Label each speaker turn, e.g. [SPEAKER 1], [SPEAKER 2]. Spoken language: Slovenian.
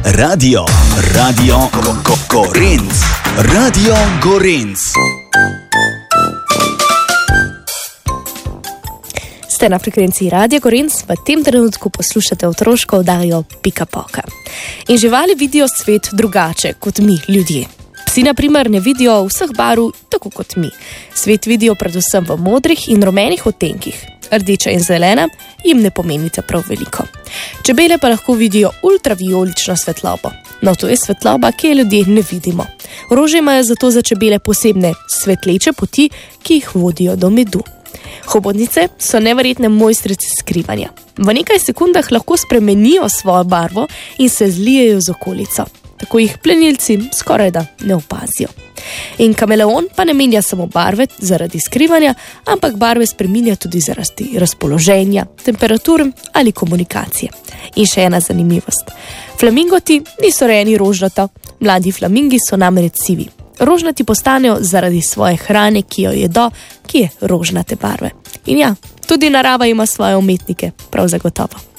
[SPEAKER 1] Radio Gorenc. Radio Gorenc.
[SPEAKER 2] Ste na frekvenciji Radia Gorenc, v tem trenutku poslušate otroško oddajo Pika Poka. In živali vidijo svet drugače kot mi, ljudje. Psi, na primer, ne vidijo vseh barv tako kot mi. Svet vidijo predvsem v modrih in rumenih odtenkih. Rdeča in zelena jim ne pomenita prav veliko. Čebele pa lahko vidijo ultravijolično svetlobo. No, to je svetloba, ki je ljudje ne vidimo. Rože imajo zato za čebele posebne svetleče poti, ki jih vodijo do medu. Hobotnice so neverjetne mojstrice skrivanja. V nekaj sekundah lahko spremenijo svojo barvo in se zlijejo z okolico. Tako jih plenilci skorajda ne opazijo. In kameleon pa ne menja samo barve zaradi skrivanja, ampak barve spreminja tudi zaradi razpoloženja, temperatur ali komunikacije. In še ena zanimivost. Flamingoti niso rejeni rožnato, mladi flamingi so namreč sivi. Rožnati postanejo zaradi svoje hrane, ki jo jedo, ki je rožnate barve. In ja, tudi narava ima svoje umetnike, prav zagotovo.